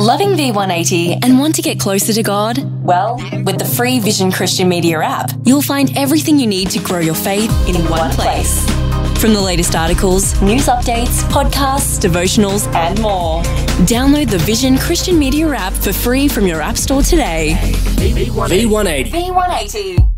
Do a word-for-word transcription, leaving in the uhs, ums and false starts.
Loving V one eighty and want to get closer to God? Well, with the free Vision Christian Media app, you'll find everything you need to grow your faith in, in one one place. place. From the latest articles, news updates, podcasts, devotionals, and more. Download the Vision Christian Media app for free from your app store today. V one eighty. V one eighty.